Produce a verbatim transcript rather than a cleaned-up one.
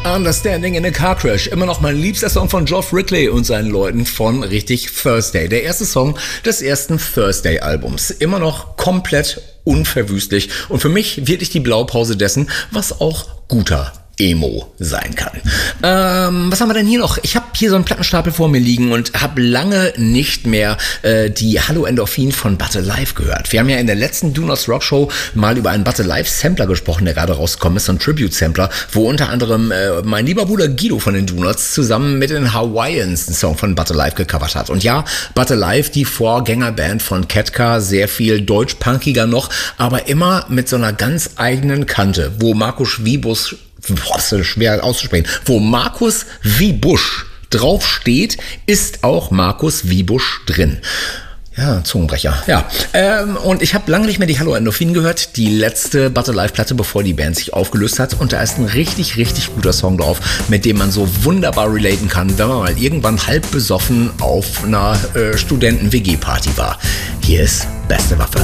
Understanding in a Car Crash. Immer noch mein liebster Song von Geoff Rickly und seinen Leuten von richtig Thursday. Der erste Song des ersten Thursday-Albums. Immer noch komplett unverwüstlich und für mich wirklich die Blaupause dessen, was auch guter Emo sein kann. Ähm, was haben wir denn hier noch? Ich habe hier so einen Plattenstapel vor mir liegen und habe lange nicht mehr äh, die Hallo Endorphin von But Alive gehört. Wir haben ja in der letzten Do Not Rock Show mal über einen But Alive Sampler gesprochen, der gerade rausgekommen ist, so ein Tribute-Sampler, wo unter anderem äh, mein lieber Bruder Guido von den Do Nots zusammen mit den Hawaiians einen Song von But Alive gecovert hat. Und ja, But Alive, die Vorgängerband von Ketka, sehr viel deutsch-punkiger noch, aber immer mit so einer ganz eigenen Kante, wo Markus Wiebusch Boah, das ist schwer auszusprechen. Wo Markus Wiebusch draufsteht, ist auch Markus Wiebusch drin. Ja, Zungenbrecher. Ja, ähm, und ich habe lange nicht mehr die Hallo Endorphin gehört. Die letzte But Alive-Platte, bevor die Band sich aufgelöst hat. Und da ist ein richtig, richtig guter Song drauf, mit dem man so wunderbar relaten kann, wenn man mal irgendwann halb besoffen auf einer äh, Studenten-W G-Party war. Hier ist Beste Waffe.